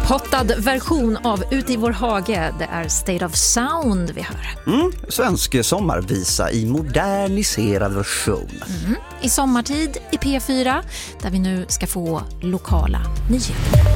Pottad version av Ut i vår hage. Det är State of Sound vi hör. Svensk sommarvisa i moderniserad version. I sommartid i P4 där vi nu ska få lokala nyheter.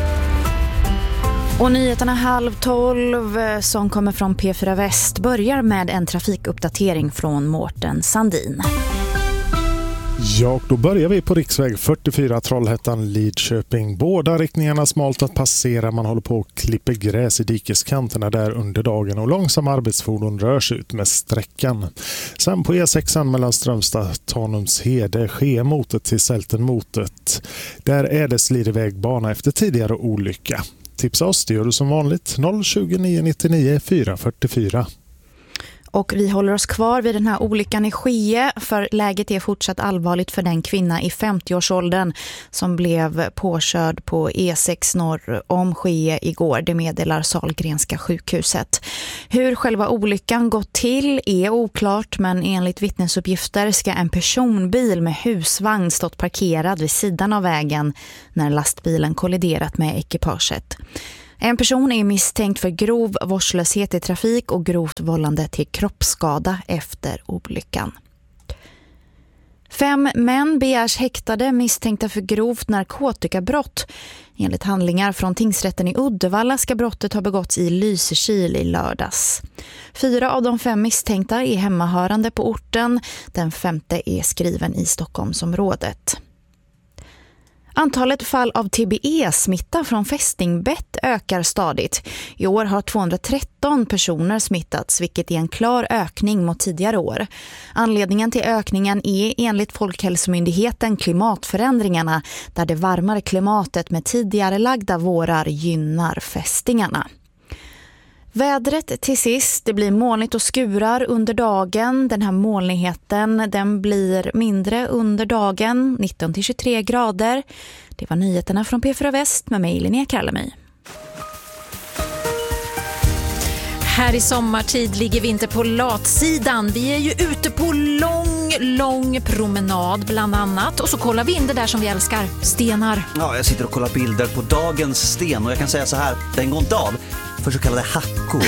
Och nyheterna 11:30 som kommer från P4 Väst börjar med en trafikuppdatering från Mårten Sandin. Ja, då börjar vi på riksväg 44 Trollhättan-Lidköping. Båda riktningarna smalt att passera. Man håller på att klippa gräs i dikeskanterna där under dagen och långsamma arbetsfordon rör sig ut med sträckan. Sen på E6 mellan Strömstad, Tanumshede, Skemotet till Sältenmotet. Där är det slirig vägbana efter tidigare olycka. Tipsa oss, det gör du som vanligt 020 999 444. Och vi håller oss kvar vid den här olyckan i Skee för läget är fortsatt allvarligt för den kvinna i 50-årsåldern som blev påkörd på E6 norr om Skee igår. Det meddelar Sahlgrenska sjukhuset. Hur själva olyckan gått till är oklart, men enligt vittnesuppgifter ska en personbil med husvagn stått parkerad vid sidan av vägen när lastbilen kolliderat med ekipaget. En person är misstänkt för grov vårdslöshet i trafik och grovt vållande till kroppsskada efter olyckan. 5 män begärs häktade misstänkta för grovt narkotikabrott. Enligt handlingar från tingsrätten i Uddevalla ska brottet ha begåtts i Lysekil i lördags. 4 av de 5 misstänkta är hemmahörande på orten. Den 5:e är skriven i Stockholmsområdet. Antalet fall av TBE-smitta från fästingbett ökar stadigt. I år har 213 personer smittats, vilket är en klar ökning mot tidigare år. Anledningen till ökningen är enligt Folkhälsomyndigheten klimatförändringarna, där det varmare klimatet med tidigare lagda vårar gynnar fästingarna. Vädret till sist, det blir molnigt och skurar under dagen. Den här molnigheten den blir mindre under dagen, 19-23 grader. Det var nyheterna från P4 Väst med mig Linnea Karlemy. Här i sommartid ligger vi inte på latsidan. Vi är ju ute på lång promenad bland annat. Och så kollar vi in det där som vi älskar, stenar. Ja, jag sitter och kollar bilder på dagens sten och jag kan säga så här, den går inte av för så kallade hackor.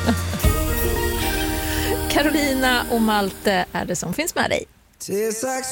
Carolina och Malte är det som finns med dig.